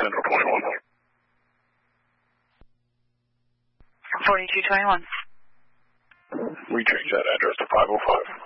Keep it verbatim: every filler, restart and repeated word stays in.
Central twenty-one. forty-two twenty-one. We changed that address to five oh five.